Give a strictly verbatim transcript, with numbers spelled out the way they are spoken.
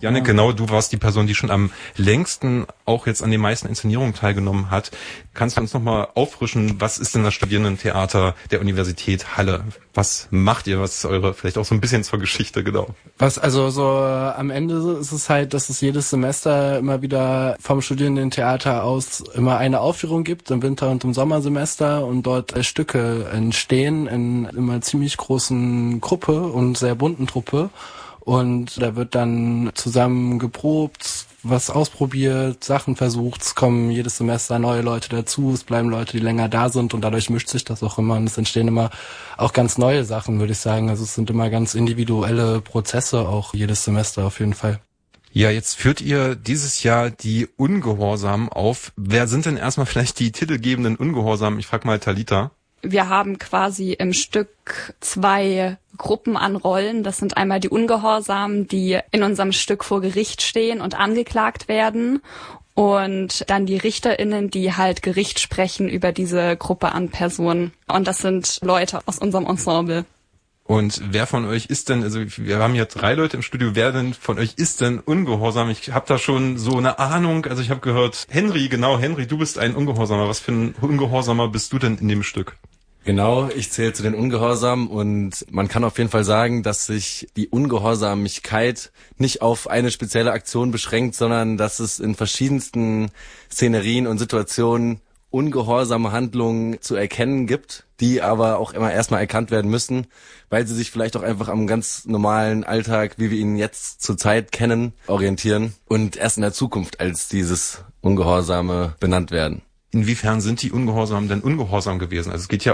Jannik, genau, du warst die Person, die schon am längsten auch jetzt an den meisten Inszenierungen teilgenommen hat. Kannst du uns nochmal auffrischen, was ist denn das Studierendentheater der Universität Halle? Was macht ihr? Was ist eure, vielleicht auch so ein bisschen zur Geschichte, genau? Was, also so äh, am Ende ist es halt, dass es jedes Semester immer wieder vom Studierendentheater aus immer eine Aufführung gibt, im Winter- und im Sommersemester, und dort äh, Stücke entstehen in immer ziemlich großen Gruppe und sehr bunten Truppe. Und da wird dann zusammen geprobt, was ausprobiert, Sachen versucht. Es kommen jedes Semester neue Leute dazu, es bleiben Leute, die länger da sind, und dadurch mischt sich das auch immer. Und es entstehen immer auch ganz neue Sachen, würde ich sagen. Also es sind immer ganz individuelle Prozesse, auch jedes Semester auf jeden Fall. Ja, jetzt führt ihr dieses Jahr die Ungehorsamen auf. Wer sind denn erstmal vielleicht die titelgebenden Ungehorsamen? Ich frage mal Talita. Wir haben quasi im Stück zwei Gruppen an Rollen. Das sind einmal die Ungehorsamen, die in unserem Stück vor Gericht stehen und angeklagt werden. Und dann die RichterInnen, die halt Gericht sprechen über diese Gruppe an Personen. Und das sind Leute aus unserem Ensemble. Und wer von euch ist denn, also wir haben hier drei Leute im Studio, wer denn von euch ist denn ungehorsam? Ich habe da schon so eine Ahnung, also ich habe gehört, Henry, genau, Henry, du bist ein Ungehorsamer. Was für ein Ungehorsamer bist du denn in dem Stück? Genau, ich zähle zu den Ungehorsamen, und man kann auf jeden Fall sagen, dass sich die Ungehorsamigkeit nicht auf eine spezielle Aktion beschränkt, sondern dass es in verschiedensten Szenerien und Situationen ungehorsame Handlungen zu erkennen gibt, die aber auch immer erstmal erkannt werden müssen, weil sie sich vielleicht auch einfach am ganz normalen Alltag, wie wir ihn jetzt zurzeit kennen, orientieren und erst in der Zukunft als dieses Ungehorsame benannt werden. Inwiefern sind die Ungehorsamen denn ungehorsam gewesen? Also es geht ja